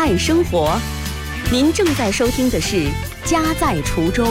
爱生活。您正在收听的是《家在滁州》。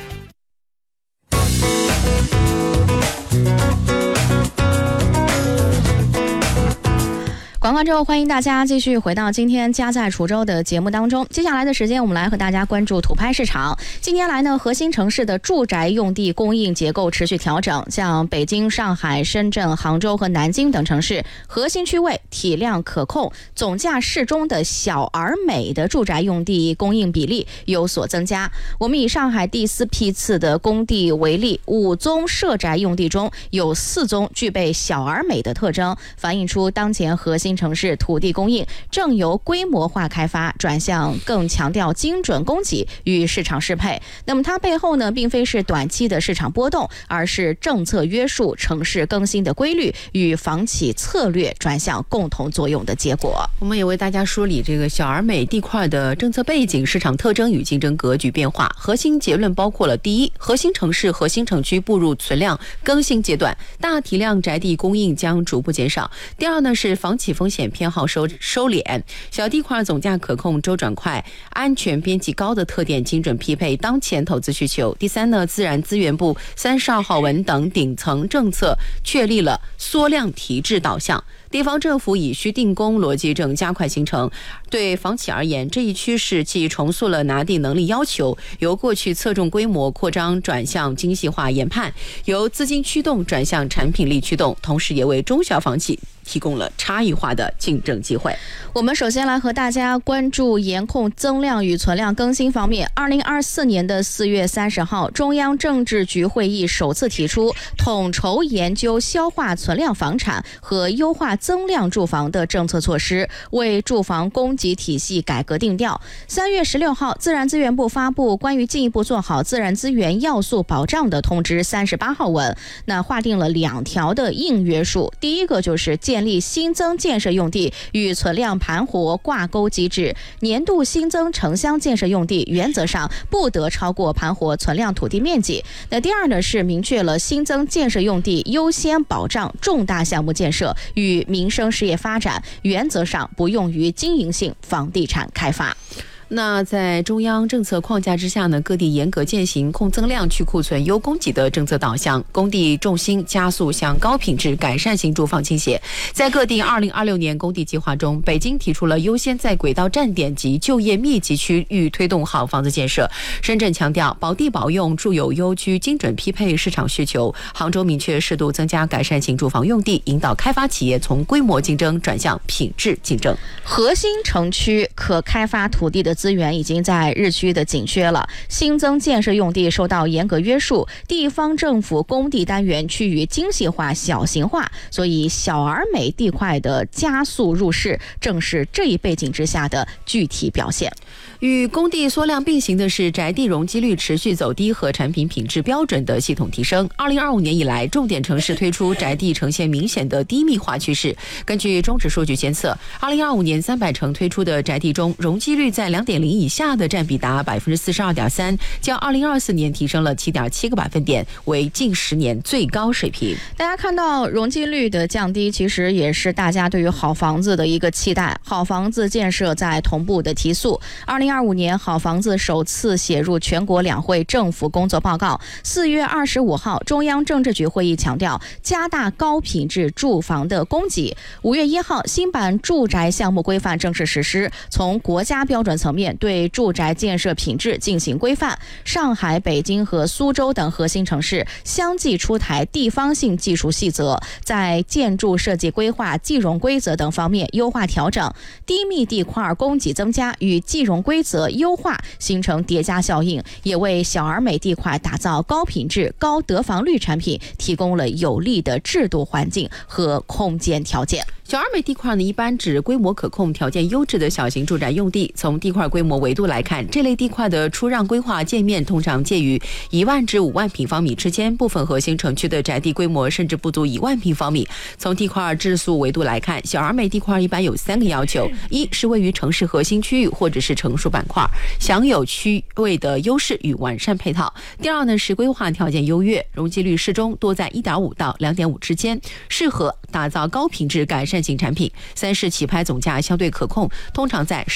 广告之后，欢迎大家继续回到今天家在滁州的节目当中。接下来的时间，我们来和大家关注土拍市场。近年来呢，核心城市的住宅用地供应结构持续调整，像北京、上海、深圳、杭州和南京等城市，核心区位体量可控、总价适中的小而美的住宅用地供应比例有所增加。我们以上海第4批次的工地为例，5宗社宅用地中有4宗具备小而美的特征，反映出当前核心城市土地供应正由规模化开发转向更强调精准供给与市场适配。那么它背后呢，并非是短期的市场波动，而是政策约束、城市更新的规律与房企策略转向共同作用的结果。 我们也为大家梳理这个小而美地块的政策背景、市场特征与竞争格局变化。核心结论包括了：第一，核心城市、核心城区步入存量更新阶段，大体量宅地供应将逐步减少；第二呢，是房企风险偏好收敛，小地块总价可控、周转快、安全边际高的特点精准匹配当前投资需求；第三呢，自然资源部32号文等顶层政策确立了缩量提质导向。地方政府以需定工逻辑正加快形成。对房企而言，这一趋势既重塑了拿地能力要求，由过去侧重规模扩张转向精细化研判，由资金驱动转向产品力驱动，同时也为中小房企提供了差异化的竞争机会。 我们首先来和大家关注严控增量与存量更新方面。2024年的4月30号，中央政治局会议首次提出统筹研究消化存量房产和优化增量住房的政策措施，为住房供给体系改革定调。3月16号，自然资源部发布关于进一步做好自然资源要素保障的通知38号文，那划定了2条的硬约束。第一个就是建立新增建设用地与存量盘活挂钩机制，年度新增城乡建设用地原则上不得超过盘活存量土地面积。那第二呢，是明确了新增建设用地优先保障重大项目建设与民生事业发展，原则上不用于经营性房地产开发。 那在中央政策框架之下呢，各地严格践行控增量、去库存、优供给的政策导向，工地重心加速向高品质改善型住房倾斜。在各地2026年工地计划中，北京提出了优先在轨道站点及就业密集区域推动好房子建设；深圳强调保地保用、住有优居，精准匹配市场需求；杭州明确适度增加改善型住房用地，引导开发企业从规模竞争转向品质竞争。 核心城区可开发土地的资源已经在日趋的紧缺了，新增建设用地受到严格约束，地方政府工地单元趋于精细化、小型化，所以小而美地块的加速入市，正是这一背景之下的具体表现。 与工地缩量并行的是宅地容积率持续走低和产品品质标准的系统提升。2025年以来，重点城市推出宅地呈现明显的低密化趋势。根据中指数据监测，2025年300城推出的宅地中，容积率在2.0以下的占比达 42.3%， 较2024年提升了 7.7个百分点，为近10年最高水平。 大家看到容积率的降低，其实也是大家对于好房子的一个期待。好房子建设在同步的提速。2025年好房子首次写入全国两会政府工作报告。4月25号，中央政治局会议强调加大高品质住房的供给。5月1号，新版住宅项目规范正式实施，从国家标准层面对住宅建设品质进行规范。上海、北京和苏州等核心城市相继出台地方性技术细则，在建筑设计规划、计容规则等方面优化调整，低密地块供给增加与计容规则优化形成叠加效应，也为小而美地块打造高品质、高得房率产品提供了有利的制度环境和空间条件。 小而美地块呢，一般指规模可控、条件优质的小型住宅用地。从地块规模维度来看，这类地块的出让规划界面通常介于1万至5万平方米之间，部分核心城区的宅地规模甚至不足1万平方米。从地块质素维度来看，小而美地块一般有3个要求：一是位于城市核心区域或者是成熟板块，享有区位的优势与完善配套；第二呢是规划条件优越，容积率适中，多在 1.5 到 2.5 之间，适合打造高品质改善型产品；三是起拍总价相对可控，通常在